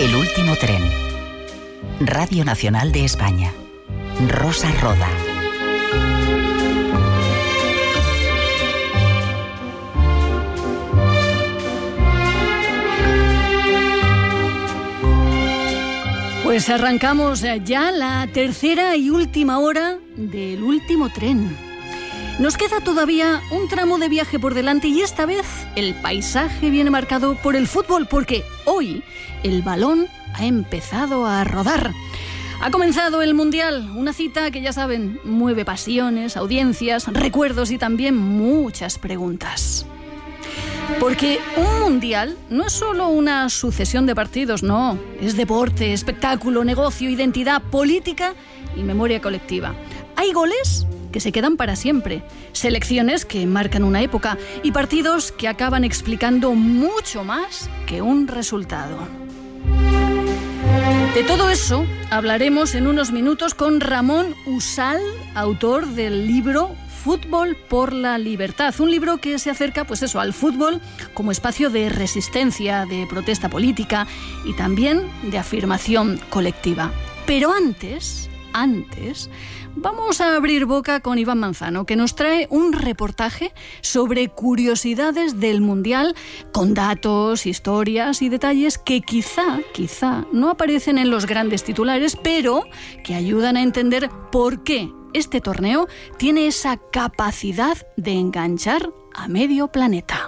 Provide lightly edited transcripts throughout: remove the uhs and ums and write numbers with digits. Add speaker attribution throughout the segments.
Speaker 1: El último tren. Radio Nacional de España. Rosa Roda.
Speaker 2: Pues arrancamos ya la tercera y última hora del último tren. Nos queda todavía un tramo de viaje por delante y esta vez el paisaje viene marcado por el fútbol, porque hoy el balón ha empezado a rodar. Ha comenzado el Mundial, una cita que ya saben, mueve pasiones, audiencias, recuerdos y también muchas preguntas. Porque un Mundial no es solo una sucesión de partidos, no. Es deporte, espectáculo, negocio, identidad, política y memoria colectiva. Hay goles que se quedan para siempre, selecciones que marcan una época y partidos que acaban explicando mucho más que un resultado. De todo eso hablaremos en unos minutos con Ramón Usal, autor del libro Fútbol por la Libertad, un libro que se acerca al fútbol como espacio de resistencia, de protesta política y también de afirmación colectiva. Pero antes, vamos a abrir boca con Iván Manzano, que nos trae un reportaje sobre curiosidades del Mundial, con datos, historias y detalles que quizá no aparecen en los grandes titulares, pero que ayudan a entender por qué este torneo tiene esa capacidad de enganchar a medio planeta.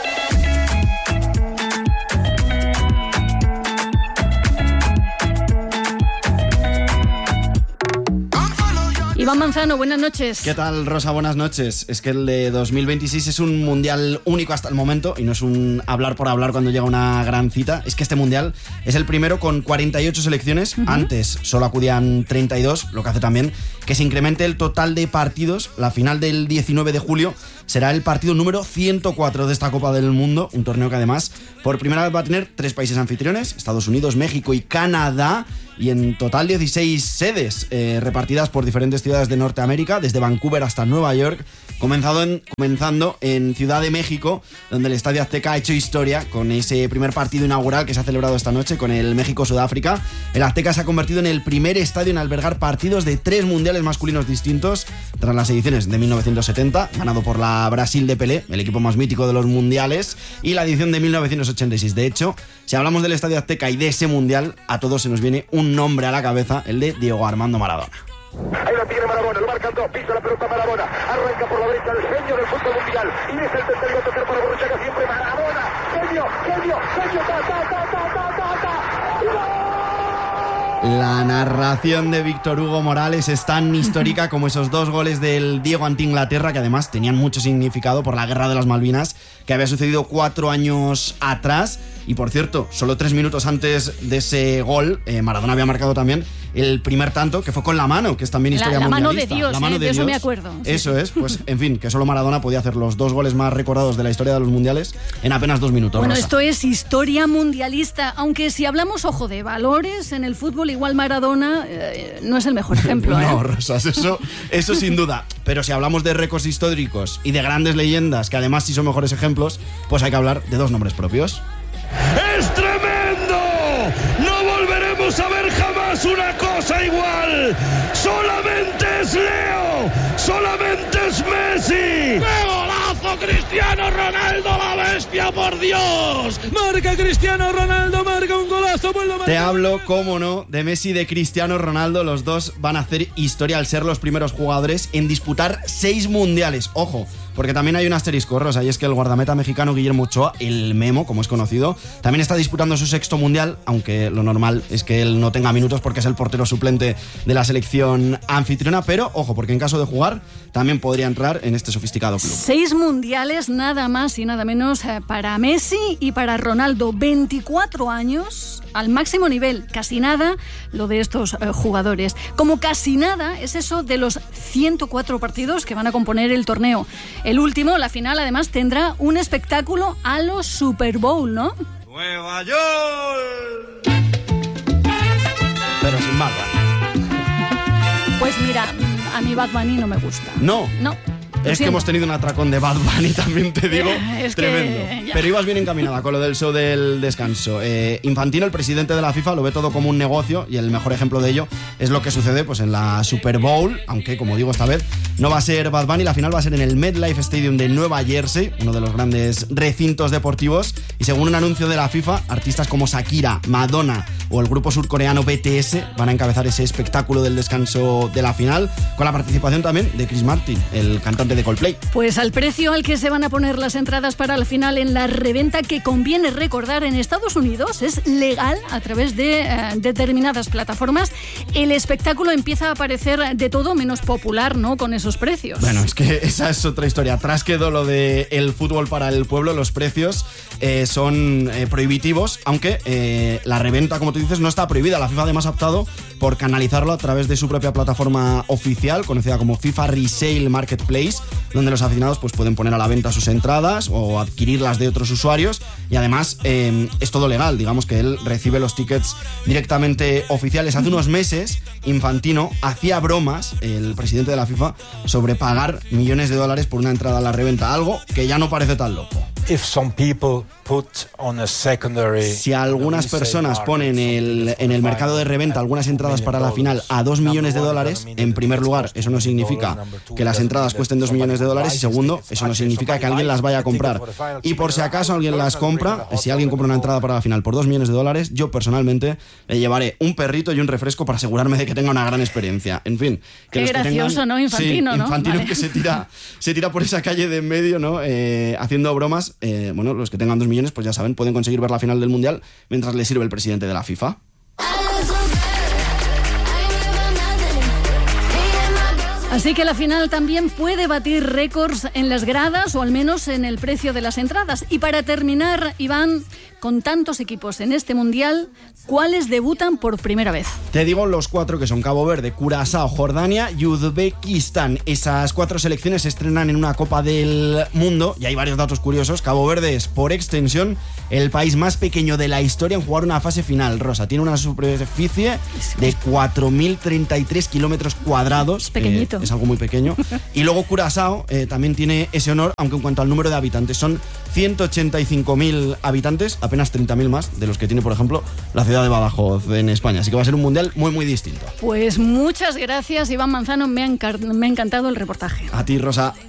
Speaker 2: Iván Manzano, buenas noches.
Speaker 3: ¿Qué tal, Rosa? Buenas noches. Es que el de 2026 es un mundial único hasta el momento y no es un hablar por hablar cuando llega una gran cita. Es que este mundial es el primero con 48 selecciones. Antes solo acudían 32, lo que hace también que se incremente el total de partidos. La final del 19 de julio será el partido número 104 de esta Copa del Mundo, un torneo que además por primera vez va a tener 3 países anfitriones, Estados Unidos, México y Canadá, y en total 16 sedes repartidas por diferentes ciudades de Norteamérica, desde Vancouver hasta Nueva York, comenzando en Ciudad de México, donde el Estadio Azteca ha hecho historia con ese primer partido inaugural que se ha celebrado esta noche con el México-Sudáfrica. El Azteca se ha convertido en el primer estadio en albergar partidos de 3 mundiales masculinos distintos, tras las ediciones de 1970, ganado por la Brasil de Pelé, el equipo más mítico de los mundiales, y la edición de 1986. De hecho, si hablamos del Estadio Azteca y de ese mundial, a todos se nos viene un nombre a la cabeza, el de Diego Armando Maradona.
Speaker 4: Ahí lo tiene Maradona, lo marcan dos, pisa la pelota Maradona, arranca por la derecha el genio del fútbol mundial, y es el tercero a tocar para Borruchaga, siempre Maradona, genio,
Speaker 3: La narración de Víctor Hugo Morales es tan histórica como esos 2 goles del Diego ante Inglaterra, que además tenían mucho significado por la Guerra de las Malvinas, que había sucedido 4 años atrás. Y por cierto, solo 3 minutos antes de ese gol, Maradona había marcado también el primer tanto, que fue con la mano, que es también historia mundialista.
Speaker 2: La mano de Dios, eso me acuerdo. Sí.
Speaker 3: Eso es, pues en fin, que solo Maradona podía hacer los 2 goles más recordados de la historia de los mundiales en apenas 2 minutos.
Speaker 2: Bueno,
Speaker 3: Rosa.
Speaker 2: Esto es historia mundialista, aunque si hablamos, de valores en el fútbol, igual Maradona no es el mejor ejemplo.
Speaker 3: No, Rosas, eso sin duda. Pero si hablamos de récords históricos y de grandes leyendas, que además sí son mejores ejemplos, pues hay que hablar de 2 nombres propios.
Speaker 5: ¡Es tremendo! ¡No volveremos a ver jamás una cosa igual! ¡Solamente es Leo! ¡Solamente es Messi! ¡Qué golazo, Cristiano Ronaldo, la bestia, por Dios! ¡Marca Cristiano Ronaldo, marca un golazo!
Speaker 3: Te hablo, cómo no, de Messi y de Cristiano Ronaldo. Los dos van a hacer historia al ser los primeros jugadores en disputar 6 mundiales. Ojo, porque también hay un asterisco, Rosa, y es que el guardameta mexicano Guillermo Ochoa, el Memo, como es conocido, también está disputando su 6º mundial, aunque lo normal es que él no tenga minutos porque es el portero suplente de la selección anfitriona, pero ojo, porque en caso de jugar también podría entrar en este sofisticado club.
Speaker 2: 6 mundiales, nada más y nada menos para Messi y para Ronaldo. 24 años al máximo nivel, casi nada lo de estos jugadores. Como casi nada es eso de los 104 partidos que van a componer el torneo. El último, la final, además tendrá un espectáculo a los Super Bowl, ¿no?
Speaker 5: ¡Nueva York!
Speaker 3: Pero sin Bad Bunny.
Speaker 2: Pues mira, a mí Bad Bunny no me gusta.
Speaker 3: No. Es que hemos tenido un atracón de Bad Bunny, también te digo,
Speaker 2: Es
Speaker 3: tremendo. Pero ibas bien encaminada con lo del show del descanso. Infantino, el presidente de la FIFA, lo ve todo como un negocio y el mejor ejemplo de ello es lo que sucede pues en la Super Bowl, aunque como digo esta vez no va a ser Bad Bunny, la final va a ser en el MetLife Stadium de Nueva Jersey, uno de los grandes recintos deportivos, y según un anuncio de la FIFA, artistas como Shakira, Madonna o el grupo surcoreano BTS van a encabezar ese espectáculo del descanso de la final, con la participación también de Chris Martin, el cantante de Coldplay.
Speaker 2: Pues al precio al que se van a poner las entradas para la final en la reventa, que conviene recordar en Estados Unidos es legal a través de determinadas plataformas, el espectáculo empieza a parecer de todo menos popular, ¿no?, con esos precios.
Speaker 3: Bueno, es que esa es otra historia. Tras quedó lo de el fútbol para el pueblo, los precios son prohibitivos, aunque la reventa, como tú dices, no está prohibida. La FIFA además ha optado por canalizarlo a través de su propia plataforma oficial, conocida como FIFA Resale Marketplace, donde los aficionados pues pueden poner a la venta sus entradas o adquirirlas de otros usuarios, y además es todo legal. Digamos que él recibe los tickets directamente oficiales. Hace unos meses Infantino hacía bromas, el presidente de la FIFA, sobre pagar millones de dólares por una entrada a la reventa, algo que ya no parece tan loco. Si algunas personas ponen en el mercado de reventa algunas entradas para la final a $2 millones, en primer lugar, eso no significa que las entradas cuesten $2 millones, y segundo, eso no significa que alguien las vaya a comprar. Y por si acaso alguien las compra, si alguien compra una entrada para la final por $2 millones, yo personalmente le llevaré un perrito y un refresco para asegurarme de que tenga una gran experiencia. En fin.
Speaker 2: Qué gracioso, ¿no? Infantino,
Speaker 3: sí,
Speaker 2: ¿no?
Speaker 3: Infantino, vale. Que se tira por esa calle de en medio, ¿no? Haciendo bromas. Bueno, los que tengan 2 millones, pues ya saben, pueden conseguir ver la final del Mundial mientras le sirve el presidente de la FIFA.
Speaker 2: Así que la final también puede batir récords en las gradas, o al menos en el precio de las entradas. Y para terminar, Iván, con tantos equipos en este Mundial, ¿cuáles debutan por primera vez?
Speaker 3: Te digo los 4 que son: Cabo Verde, Curazao, Jordania y Uzbekistán. Esas 4 selecciones se estrenan en una Copa del Mundo y hay varios datos curiosos. Cabo Verde es, por extensión, el país más pequeño de la historia en jugar una fase final. Rosa, tiene una superficie de 4.033 kilómetros cuadrados.
Speaker 2: Es pequeñito.
Speaker 3: Es algo muy pequeño. Y luego Curazao también tiene ese honor, aunque en cuanto al número de habitantes son 185.000 habitantes, apenas 30.000 más de los que tiene, por ejemplo, la ciudad de Badajoz en España. Así que va a ser un mundial muy, muy distinto.
Speaker 2: Pues muchas gracias, Iván Manzano. Me ha encantado el reportaje.
Speaker 3: A ti, Rosa.